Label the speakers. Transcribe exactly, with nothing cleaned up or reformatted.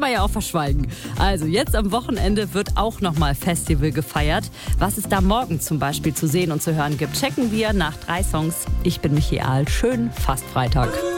Speaker 1: man ja auch verschweigen. Also jetzt am Wochenende wird auch nochmal Festival gefeiert. Was es da morgen zum Beispiel zu sehen und zu hören gibt, checken wir nach drei Songs. Ich bin Michael. Schön fast Freitag.